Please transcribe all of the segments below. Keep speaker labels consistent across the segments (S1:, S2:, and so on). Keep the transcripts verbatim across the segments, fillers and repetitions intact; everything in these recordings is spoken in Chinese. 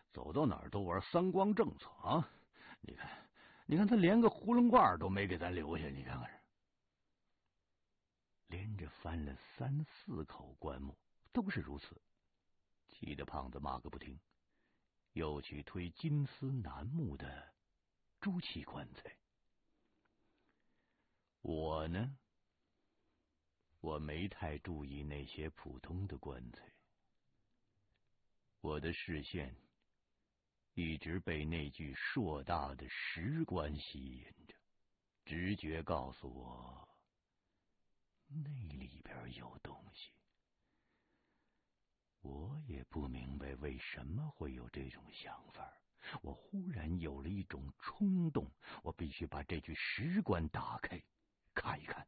S1: 走到哪儿都玩三光政策啊！你看，你看他连个囫囵罐都没给咱留下，你看看。连着翻了三四口棺木，都是如此，气得胖子骂个不停，又去推金丝楠木的朱漆棺材。我呢，我没太注意那些普通的棺材，我的视线一直被那具硕大的石棺吸引着，直觉告诉我那里边有东西。我也不明白为什么会有这种想法，我忽然有了一种冲动，我必须把这具石棺打开看一看。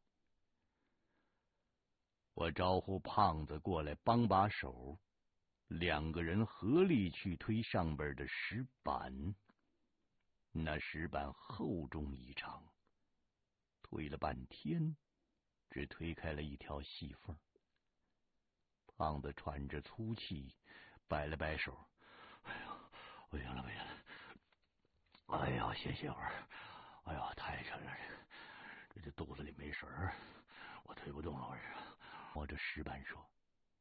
S1: 我招呼胖子过来帮把手，两个人合力去推上边的石板。那石板厚重异常，推了半天只推开了一条细缝。胖子喘着粗气摆了摆手，哎呀，不行了不行了，哎呀，歇歇会儿，哎呀，太沉了，这个这肚子里没神儿，我推不动了，我这摸着石板说，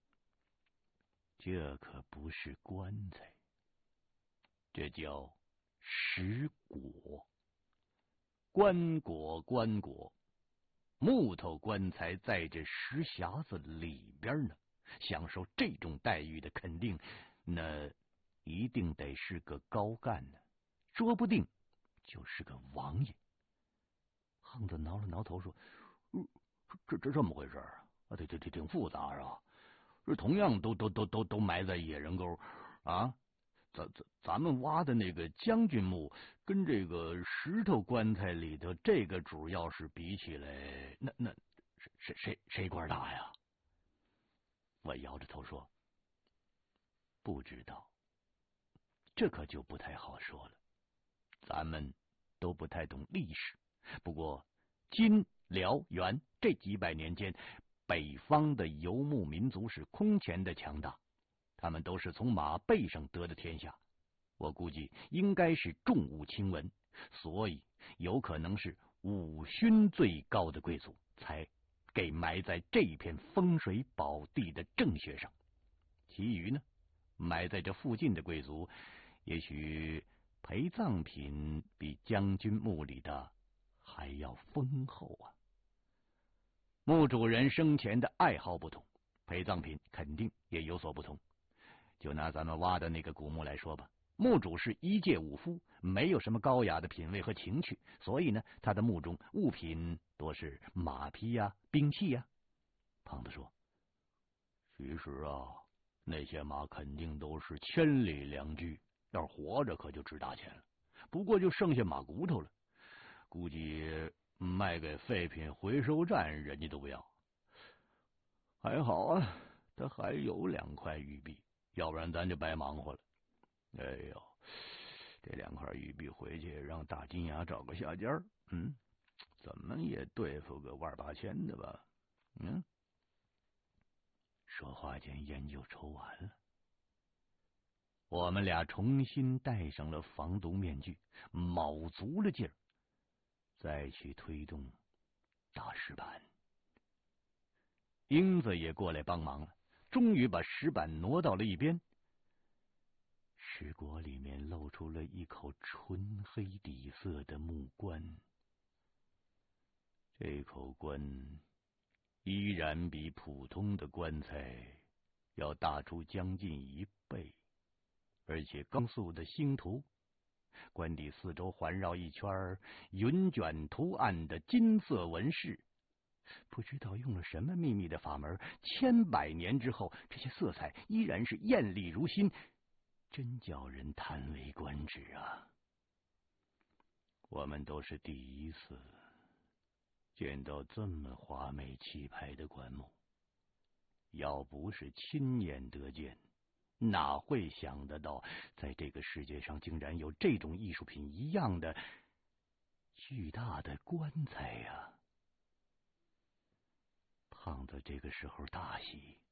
S1: 这可不是棺材，这叫石椁。棺椁棺椁，木头棺材在这石匣子里边呢，享受这种待遇的肯定那一定得是个高干呢，说不定就是个王爷。胖子挠了挠头说，这这这么回事啊？啊，对对对，挺复杂是吧？这同样都都都都都埋在野人沟啊，咱咱咱们挖的那个将军墓跟这个石头棺材里头这个主要是比起来，那那谁谁谁官大呀？我摇着头说，不知道，这可就不太好说了，咱们都不太懂历史。不过金辽元这几百年间，北方的游牧民族是空前的强大，他们都是从马背上得的天下。我估计应该是重武轻文，所以有可能是武勋最高的贵族才给埋在这片风水宝地的正穴上。其余呢，埋在这附近的贵族，也许陪葬品比将军墓里的还要丰厚啊。墓主人生前的爱好不同，陪葬品肯定也有所不同。就拿咱们挖的那个古墓来说吧，墓主是一介武夫，没有什么高雅的品味和情趣，所以呢，他的墓中物品多是马匹呀、兵器呀。胖子说，其实啊，那些马肯定都是千里良驹，要是活着可就值大钱了，不过就剩下马骨头了，估计卖给废品回收站人家都不要。还好啊，他还有两块玉璧，要不然咱就白忙活了。哎呦，这两块玉璧回去让大金牙找个下家，嗯，怎么也对付个万八千的吧？嗯。说话间烟就抽完了，我们俩重新戴上了防毒面具，卯足了劲儿，再去推动大石板。英子也过来帮忙了，终于把石板挪到了一边。石椁里面露出了一口纯黑底色的木棺，这口棺依然比普通的棺材要大出将近一倍，而且钢塑的星图，棺底四周环绕一圈云卷图案的金色纹饰，不知道用了什么秘密的法门，千百年之后，这些色彩依然是艳丽如新，真叫人叹为观止啊！我们都是第一次见到这么华美气派的棺木，要不是亲眼得见，哪会想得到在这个世界上竟然有这种艺术品一样的巨大的棺材呀！胖子这个时候大喜，